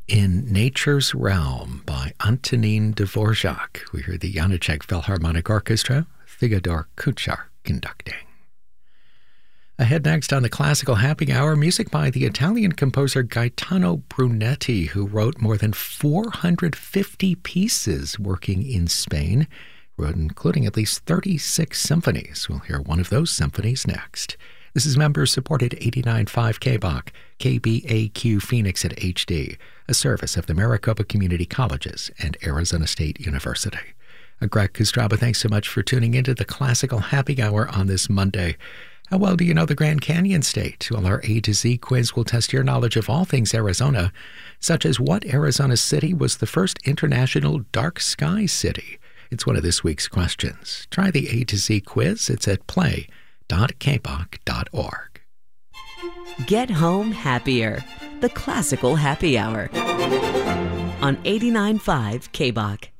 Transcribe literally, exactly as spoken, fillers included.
In Nature's Realm by Antonin Dvorak. We hear the Janáček Philharmonic Orchestra, Theodore Kuchar conducting. Ahead next on the Classical Happy Hour, music by the Italian composer Gaetano Brunetti, who wrote more than four hundred fifty pieces working in Spain, wrote including at least thirty-six symphonies. We'll hear one of those symphonies next. This is member-supported eighty-nine point five K B O C, K B A Q Phoenix at H D, a service of the Maricopa Community Colleges and Arizona State University. I'm Greg Kostraba. Thanks so much for tuning into the Classical Happy Hour on this Monday. How well do you know the Grand Canyon State? Well, our A to Z quiz will test your knowledge of all things Arizona, such as what Arizona city was the first international dark sky city? It's one of this week's questions. Try the A to Z quiz. It's at play dot k b o c dot org. Get home happier. The Classical Happy Hour on eighty-nine point five K B O C.